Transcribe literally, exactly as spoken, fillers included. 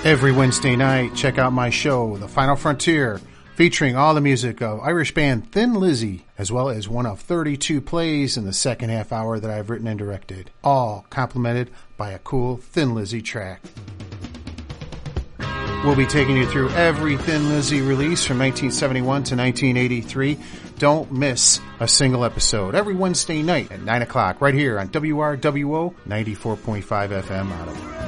Every Wednesday night, check out my show, The Final Frontier, featuring all the music of Irish band Thin Lizzy, as well as one of thirty-two plays in the second half hour that I've written and directed, all complemented by a cool Thin Lizzy track. We'll be taking you through every Thin Lizzy release from nineteen seventy-one to nineteen eighty-three. Don't miss a single episode every Wednesday night at nine o'clock right here on W R W O ninety-four point five F M Ottawa.